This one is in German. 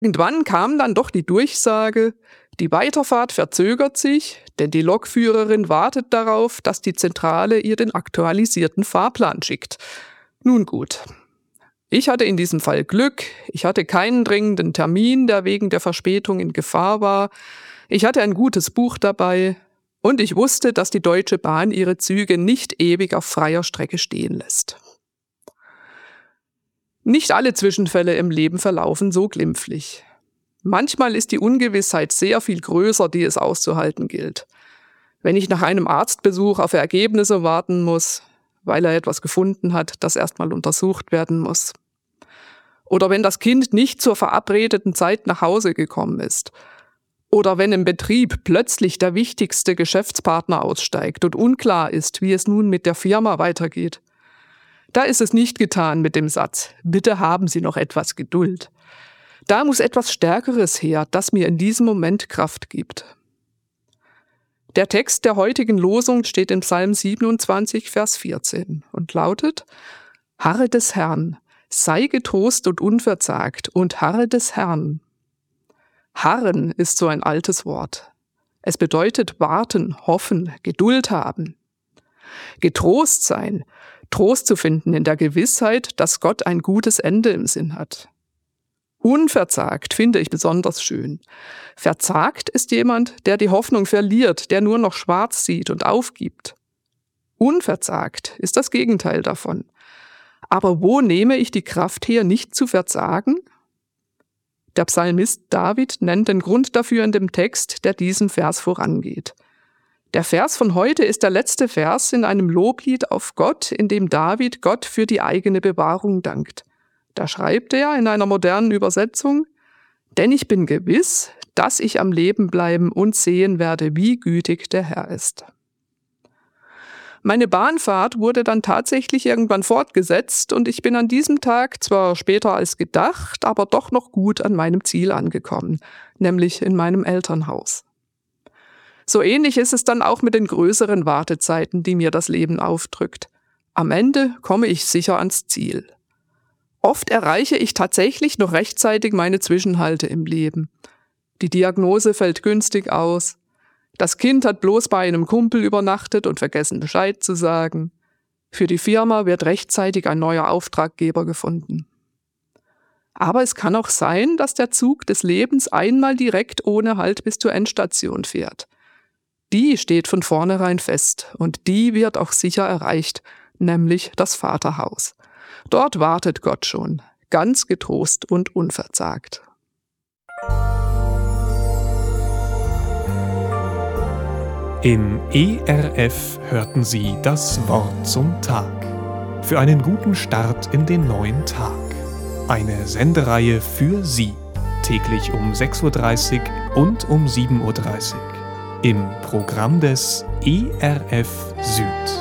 Irgendwann kam dann doch die Durchsage, die Weiterfahrt verzögert sich, denn die Lokführerin wartet darauf, dass die Zentrale ihr den aktualisierten Fahrplan schickt. Nun gut. Ich hatte in diesem Fall Glück, ich hatte keinen dringenden Termin, der wegen der Verspätung in Gefahr war, ich hatte ein gutes Buch dabei und ich wusste, dass die Deutsche Bahn ihre Züge nicht ewig auf freier Strecke stehen lässt. Nicht alle Zwischenfälle im Leben verlaufen so glimpflich. Manchmal ist die Ungewissheit sehr viel größer, die es auszuhalten gilt. Wenn ich nach einem Arztbesuch auf Ergebnisse warten muss, weil er etwas gefunden hat, das erstmal untersucht werden muss. Oder wenn das Kind nicht zur verabredeten Zeit nach Hause gekommen ist. Oder wenn im Betrieb plötzlich der wichtigste Geschäftspartner aussteigt und unklar ist, wie es nun mit der Firma weitergeht. Da ist es nicht getan mit dem Satz, bitte haben Sie noch etwas Geduld. Da muss etwas Stärkeres her, das mir in diesem Moment Kraft gibt. Der Text der heutigen Losung steht in Psalm 27, Vers 14 und lautet: Harre des Herrn, sei getrost und unverzagt und harre des Herrn. Harren ist so ein altes Wort. Es bedeutet warten, hoffen, Geduld haben. Getrost sein, Trost zu finden in der Gewissheit, dass Gott ein gutes Ende im Sinn hat. Unverzagt finde ich besonders schön. Verzagt ist jemand, der die Hoffnung verliert, der nur noch schwarz sieht und aufgibt. Unverzagt ist das Gegenteil davon. Aber wo nehme ich die Kraft her, nicht zu verzagen? Der Psalmist David nennt den Grund dafür in dem Text, der diesem Vers vorangeht. Der Vers von heute ist der letzte Vers in einem Loblied auf Gott, in dem David Gott für die eigene Bewahrung dankt. Da schreibt er in einer modernen Übersetzung: Denn ich bin gewiss, dass ich am Leben bleiben und sehen werde, wie gütig der Herr ist. Meine Bahnfahrt wurde dann tatsächlich irgendwann fortgesetzt und ich bin an diesem Tag zwar später als gedacht, aber doch noch gut an meinem Ziel angekommen, nämlich in meinem Elternhaus. So ähnlich ist es dann auch mit den größeren Wartezeiten, die mir das Leben aufdrückt. Am Ende komme ich sicher ans Ziel. Oft erreiche ich tatsächlich noch rechtzeitig meine Zwischenhalte im Leben. Die Diagnose fällt günstig aus. Das Kind hat bloß bei einem Kumpel übernachtet und vergessen Bescheid zu sagen. Für die Firma wird rechtzeitig ein neuer Auftraggeber gefunden. Aber es kann auch sein, dass der Zug des Lebens einmal direkt ohne Halt bis zur Endstation fährt. Die steht von vornherein fest und die wird auch sicher erreicht, nämlich das Vaterhaus. Dort wartet Gott schon, ganz getrost und unverzagt. Im ERF hörten Sie das Wort zum Tag. Für einen guten Start in den neuen Tag. Eine Sendereihe für Sie. Täglich um 6.30 Uhr und um 7.30 Uhr. Im Programm des ERF Süd.